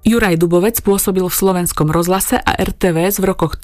Juraj Dubovec pôsobil v Slovenskom rozhlase a RTVS v rokoch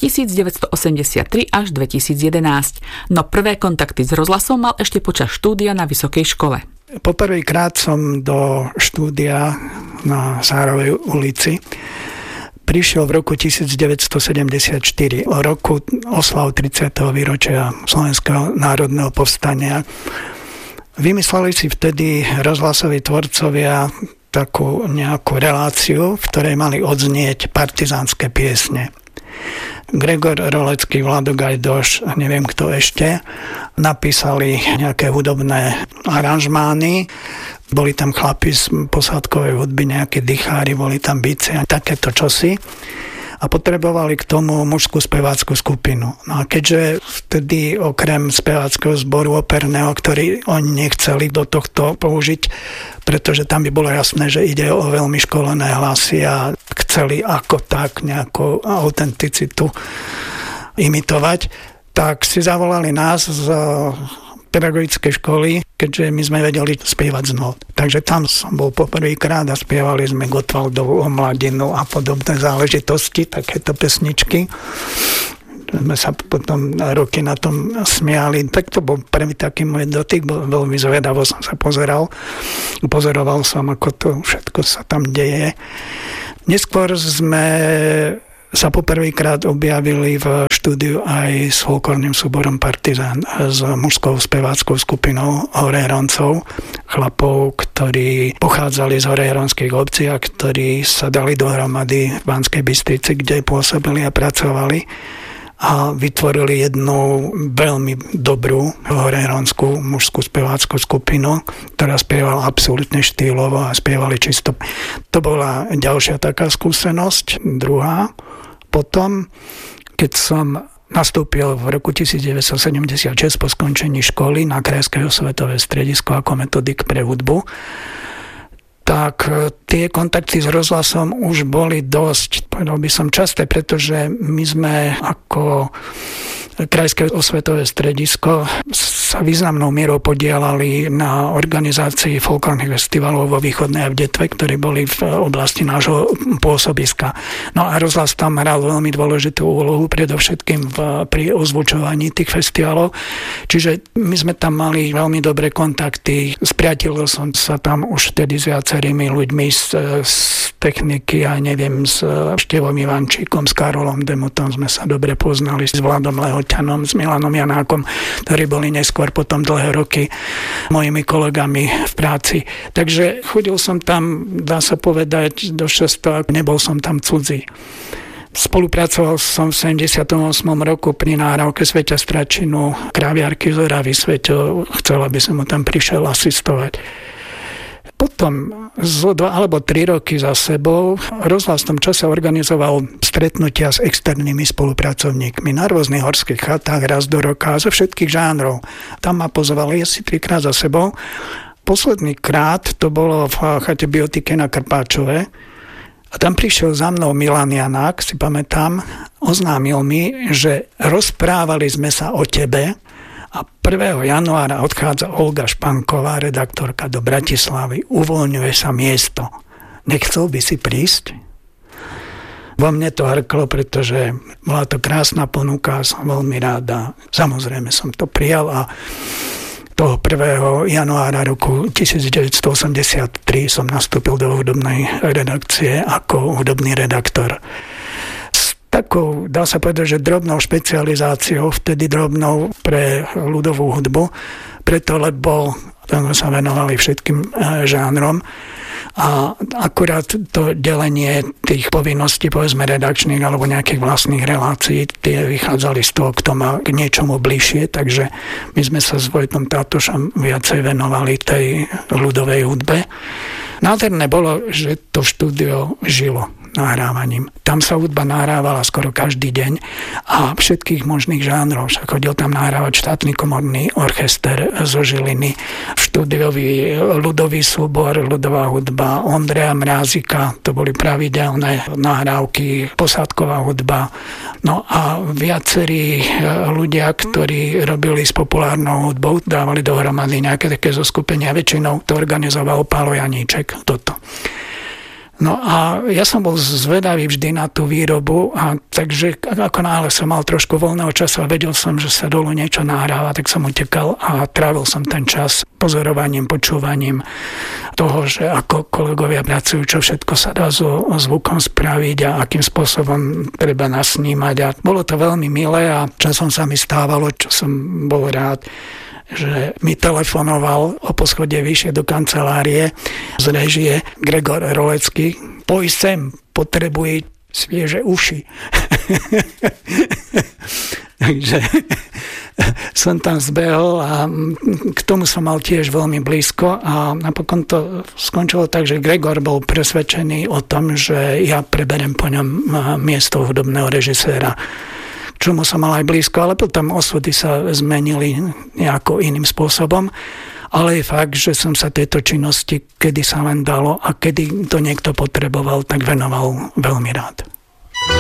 1983 až 2011. No prvé kontakty s rozhlasom mal ešte počas štúdia na vysokej škole. Poprvýkrát som do štúdia na Zárovej ulici prišiel v roku 1974, o roku oslav 30. výročia Slovenského národného povstania. Vymysleli si vtedy rozhlasoví tvorcovia takú nejakú reláciu, v ktorej mali odznieť partizánske piesne. Gregor Rolecký, Vlado Gajdoš a neviem kto ešte napísali nejaké hudobné aranžmány. Boli tam chlapi z posádkovej hudby, nejaké dychári, boli tam bicie a takéto čosi. A potrebovali k tomu mužskú spevácku skupinu. No a keďže vtedy okrem speváckeho zboru operného, ktorý oni nechceli do tohto použiť, pretože tam by bolo jasné, že ide o veľmi školené hlasy a chceli ako tak nejakú autenticitu imitovať, tak si zavolali nás z pedagogickej školy, keďže my sme vedeli spievať z nót. Takže tam som bol poprvýkrát a spievali sme Gottwaldovú Omladinu a podobné záležitosti, takéto pesničky. Sme sa potom roky na tom smiali. Tak to bol prvý taký môj dotyk, veľmi zvedavo som sa pozeral. Pozoroval som, ako to všetko sa tam deje. Neskôr sme sa poprvýkrát objavili v štúdiu aj s folklórnym súborom Partizán, s mužskou speváckou skupinou Horehroncov, chlapov, ktorí pochádzali z horehronských obcí a ktorí sa dali dohromady v Banskej Bystrici, kde pôsobili a pracovali a vytvorili jednu veľmi dobrú horehronskú mužskú spevácku skupinu, ktorá spievala absolútne štýlovo a spievali čisto. To bola ďalšia taká skúsenosť, druhá. Potom, keď som nastúpil v roku 1976 po skončení školy na Krajské osvetové stredisko ako metodik pre hudbu, tak tie kontakty s rozhlasom už boli dosť, povedal by som, časté, pretože my sme ako Krajské osvetové stredisko sa významnou mierou podielali na organizácii folklórnych festivalov vo Východnej a v Detve, ktorí boli v oblasti nášho pôsobiska. No a rozhlas tam hral veľmi dôležitú úlohu, predovšetkým pri ozvučovaní tých festivalov. Čiže my sme tam mali veľmi dobré kontakty. Spriateľil som sa tam už vtedy s viacerými ľuďmi z techniky a neviem, s Števom Ivančíkom, s Karolom Demutom sme sa dobre poznali, s Vladom Lehoťanom, s Milanom Janákom, ktorí boli neskôr potom dlhé roky mojimi kolegami v práci. Takže chodil som tam, dá sa povedať, do 6. nebol som tam cudzí. Spolupracoval som v 78. roku pri nahrávke Sveťa Stračinu, Kráviarky z Oravy. Sveťo chcel, aby som mu tam prišiel asistovať. Potom 2 alebo 3 roky za sebou rozhlas v tom čase organizoval stretnutia s externými spolupracovníkmi na rôznych horských chatách raz do roka zo všetkých žánrov. Tam ma pozvali asi 3-krát za sebou. Posledný krát to bolo v chate Biotike na Krpáčove. A tam prišiel za mnou Milan Janák, si pamätám, oznámil mi, že rozprávali sme sa o tebe, a 1. januára odchádza Olga Španková, redaktorka, do Bratislavy. Uvoľňuje sa miesto. Nechcel by si prísť? Vo mne to hrklo, pretože bola to krásna ponuka, som veľmi rád a samozrejme som to prijal a toho 1. januára roku 1983 som nastúpil do hudobnej redakcie ako hudobný redaktor. Takou, dá sa povedať, že drobnou špecializáciou, vtedy drobnou pre ľudovú hudbu, preto lebo sa venovali všetkým žánrom a akurát to delenie tých povinností, povedzme redakčných alebo nejakých vlastných relácií, tie vychádzali z toho, kto má k niečomu bližšie, takže my sme sa s Vojtom Tátošom viacej venovali tej ľudovej hudbe. Nádherné bolo, že to štúdio žilo nahrávaním. Tam sa hudba nahrávala skoro každý deň a všetkých možných žánrov. Však chodil tam nahrávať štátny komorný orchester zo Žiliny, štúdiový ľudový súbor, ľudová hudba, Ondreja Mrázika, to boli pravidelné nahrávky, posádková hudba. No a viacerí ľudia, ktorí robili s populárnou hudbou, dávali dohromady nejaké také zoskupenia, väčšinou to organizoval Pálo Janíček, toto. No a ja som bol zvedavý vždy na tú výrobu a takže ako náhle som mal trošku voľného času a vedel som, že sa dolu niečo nahráva, tak som utekal a trávil som ten čas pozorovaním, počúvaním toho, že ako kolegovia pracujú, čo všetko sa dá so zvukom spraviť a akým spôsobom treba nasnímať. A bolo to veľmi milé a časom sa mi stávalo, čo som bol rád, že mi telefonoval o poschodie vyššie do kancelárie z réžie Gregor Rolecký. Poj sem, potrebuje svieže uši. Takže som tam zbehol a k tomu som mal tiež veľmi blízko a napokon to skončilo tak, že Gregor bol presvedčený o tom, že ja preberem po ňom miesto hudobného režiséra, čomu som mal aj blízko, ale potom osudy sa zmenili nejako iným spôsobom. Ale je fakt, že som sa tejto činnosti, kedy sa len dalo a kedy to niekto potreboval, tak venoval veľmi rád.